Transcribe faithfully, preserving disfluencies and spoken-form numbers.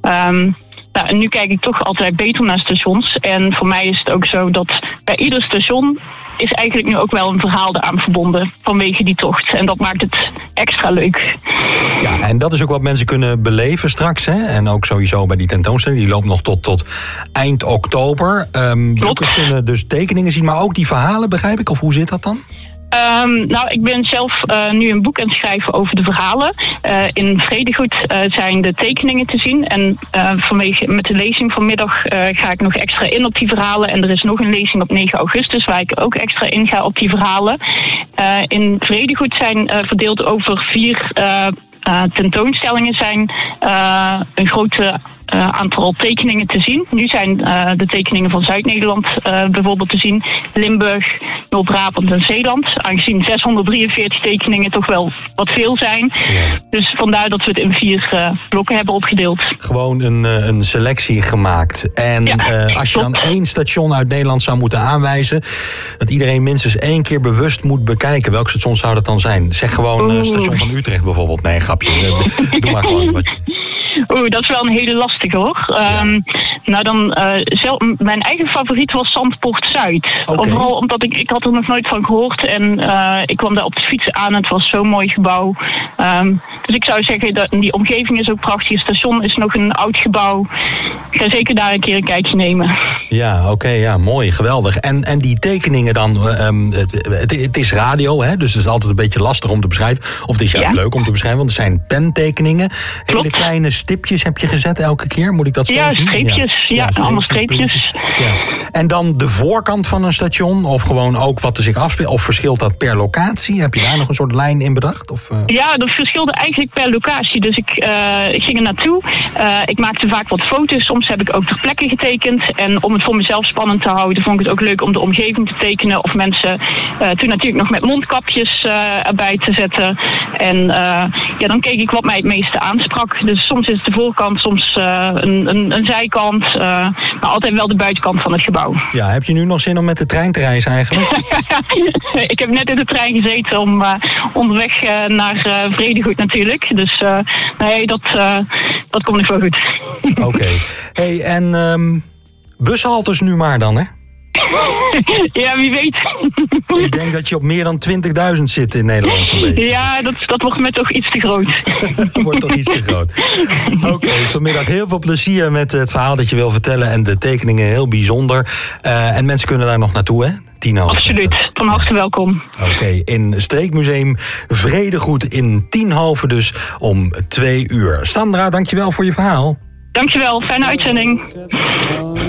Um, nou, en nu kijk ik toch altijd beter naar stations. En voor mij is het ook zo dat bij ieder station is eigenlijk nu ook wel een verhaal eraan verbonden vanwege die tocht. En dat maakt het extra leuk. Ja, en dat is ook wat mensen kunnen beleven straks, hè? En ook sowieso bij die tentoonstelling. Die loopt nog tot, tot eind oktober. Um, bezoekers kunnen dus tekeningen zien, maar ook die verhalen, begrijp ik? Of hoe zit dat dan? Um, nou, ik ben zelf uh, nu een boek aan het schrijven over de verhalen. Uh, in Vredegoed uh, zijn de tekeningen te zien. En uh, vanwege met de lezing vanmiddag uh, ga ik nog extra in op die verhalen. En er is nog een lezing op negen augustus waar ik ook extra in ga op die verhalen. Uh, in Vredegoed zijn uh, verdeeld over vier uh, uh, tentoonstellingen. Zijn uh, een grote Uh, aantal tekeningen te zien. Nu zijn uh, de tekeningen van Zuid-Nederland uh, bijvoorbeeld te zien. Limburg, Noord-Brabant en Zeeland. Aangezien zeshonderddrieënveertig tekeningen toch wel wat veel zijn. Ja. Dus vandaar dat we het in vier uh, blokken hebben opgedeeld. Gewoon een, uh, een selectie gemaakt. En ja, uh, als je dan één station uit Nederland zou moeten aanwijzen, dat iedereen minstens één keer bewust moet bekijken, welk station zou dat dan zijn? Zeg gewoon uh, station van Utrecht bijvoorbeeld. Nee, grapje. Doe maar gewoon wat. Oeh, dat is wel een hele lastige hoor. Ja. Um, nou dan, uh, zelf, mijn eigen favoriet was Zandpoort Zuid. Okay. Overal omdat ik, ik had er nog nooit van gehoord. En uh, ik kwam daar op de fiets aan. Het was zo'n mooi gebouw. Um, dus ik zou zeggen, dat die omgeving is ook prachtig. Het station is nog een oud gebouw. Ik ga zeker daar een keer een kijkje nemen. Ja, oké, okay, ja, mooi, geweldig. En, en die tekeningen dan, um, het, het, het is radio, hè, dus het is altijd een beetje lastig om te beschrijven. Of het is juist ja. leuk om te beschrijven, want het zijn pentekeningen. Klopt. Hele kleine stipjes heb je gezet elke keer, moet ik dat zo ja, zien? Streepjes, ja, ja, ja streepjes, allemaal streepjes. Ja. En dan de voorkant van een station, of gewoon ook wat er zich afspeelt, of verschilt dat per locatie? Heb je daar nog een soort lijn in bedacht? Of, uh... Ja, dat verschilde eigenlijk per locatie. Dus ik, uh, ik ging er naartoe. Uh, ik maakte vaak wat foto's. Soms heb ik ook ter plekke getekend. En om het voor mezelf spannend te houden, vond ik het ook leuk om de omgeving te tekenen. Of mensen uh, toen natuurlijk nog met mondkapjes uh, erbij te zetten. En uh, ja, dan keek ik wat mij het meeste aansprak. Dus soms is het de voorkant, soms uh, een, een, een zijkant. Uh, maar altijd wel de buitenkant van het gebouw. Ja, heb je nu nog zin om met de trein te reizen eigenlijk? Ik heb net in de trein gezeten om uh, onderweg uh, naar uh, Vredegoed natuurlijk. Dus uh, nee, dat, uh, dat komt nog wel goed. Oké. Okay. Hey, en um, bushaltes nu maar dan, hè? Ja, wie weet. Ik denk dat je op meer dan twintigduizend zit in Nederland zo'n beetje. Ja, dat, dat wordt me toch iets te groot. Dat wordt toch iets te groot. Oké, okay, vanmiddag heel veel plezier met het verhaal dat je wil vertellen. En de tekeningen heel bijzonder. Uh, en mensen kunnen daar nog naartoe, hè? Tienhoven. Absoluut, van harte welkom. Oké, okay, in Streekmuseum Vredegoed in Tienhoven dus om twee uur. Sandra, dankjewel voor je verhaal. Dankjewel, fijne uitzending.